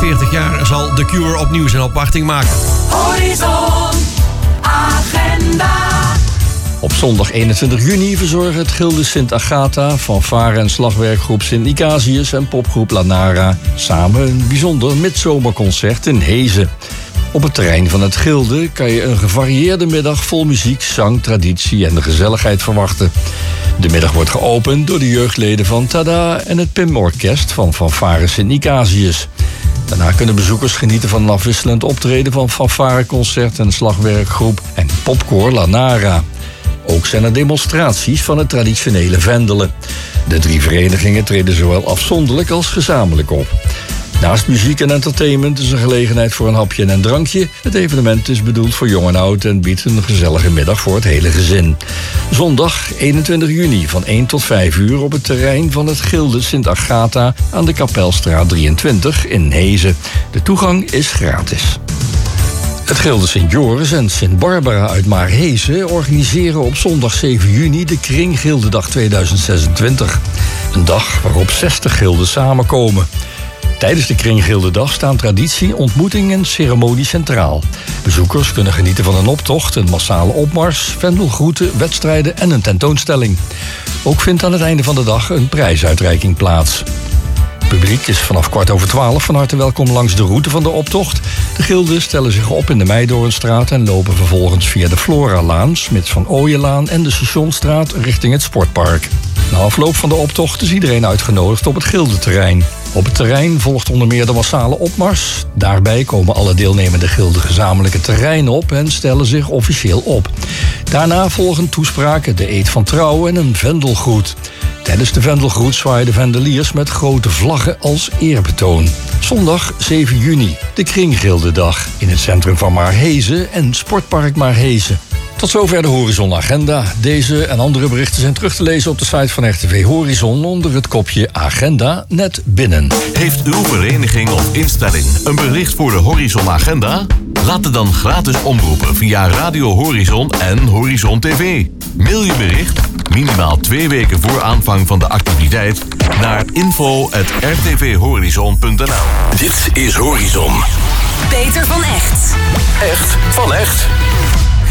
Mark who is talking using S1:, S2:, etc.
S1: 40 jaar zal The Cure opnieuw zijn opwachting maken.
S2: Horizon Agenda.
S3: Op zondag 21 juni verzorgen het Gilde Sint Agatha, fanfare- en slagwerkgroep Sint Nicasius en popgroep Lanara samen een bijzonder midzomerconcert in Hezen. Op het terrein van het Gilde kan je een gevarieerde middag vol muziek, zang, traditie en de gezelligheid verwachten. De middag wordt geopend door de jeugdleden van Tada en het PIM-orkest van fanfare Sint Nicasius. Daarna kunnen bezoekers genieten van een afwisselend optreden van fanfareconcert en slagwerkgroep en popkoor Lanara. Ook zijn er demonstraties van het traditionele vendelen. De 3 verenigingen treden zowel afzonderlijk als gezamenlijk op. Naast muziek en entertainment is er gelegenheid voor een hapje en een drankje. Het evenement is bedoeld voor jong en oud en biedt een gezellige middag voor het hele gezin. Zondag 21 juni van 1 tot 5 uur op het terrein van het Gilde Sint Agatha aan de Kapelstraat 23 in Hezen. De toegang is gratis. Het Gilde Sint Joris en Sint Barbara uit Maarhezen organiseren op zondag 7 juni de Kringgildedag 2026. Een dag waarop 60 gilden samenkomen. Tijdens de Kringgildedag staan traditie, ontmoeting en ceremonie centraal. Bezoekers kunnen genieten van een optocht, een massale opmars, vendelgroeten, wedstrijden en een tentoonstelling. Ook vindt aan het einde van de dag een prijsuitreiking plaats. Het publiek is vanaf 11:15 van harte welkom langs de route van de optocht. De gilden stellen zich op in de Meidoornstraat en lopen vervolgens via de Floralaan, Smits van Ooyenlaan en de Stationstraat richting het sportpark. Na afloop van de optocht is iedereen uitgenodigd op het gildenterrein. Op het terrein volgt onder meer de massale opmars. Daarbij komen alle deelnemende gilden gezamenlijk het terrein op en stellen zich officieel op. Daarna volgen toespraken, de eed van trouw en een vendelgroet. Tijdens de vendelgroet zwaaien de vendeliers met grote vlaggen als eerbetoon. Zondag 7 juni, de Kringgildedag in het centrum van Maarhezen en Sportpark Maarhezen. Tot zover de Horizon Agenda. Deze en andere berichten zijn terug te lezen op de site van RTV Horizon onder het kopje Agenda net binnen.
S4: Heeft uw vereniging of instelling een bericht voor de Horizon Agenda? Laat het dan gratis omroepen via Radio Horizon en Horizon TV. Mail je bericht, minimaal 2 weken voor aanvang van de activiteit, naar info@rtvhorizon.nl.
S5: Dit is Horizon.
S2: Peter van Echt.
S5: Echt van echt.